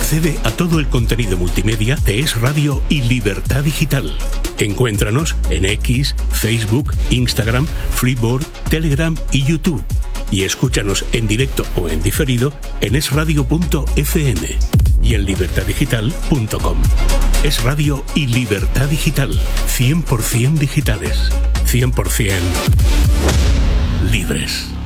Accede a todo el contenido multimedia de Es Radio y Libertad Digital. Encuéntranos en X, Facebook, Instagram, Freeboard, Telegram y YouTube. Y escúchanos en directo o en diferido en esradio.fm y en libertaddigital.com. Es Radio y Libertad Digital. 100% digitales. 100% libres.